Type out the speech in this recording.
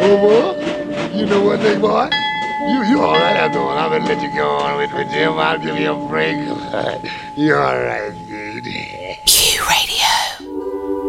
Over. You know what, big boy? You all right after all. I'm gonna let you go on with Jim. I'll give you a break. You're all right, dude. Q Radio.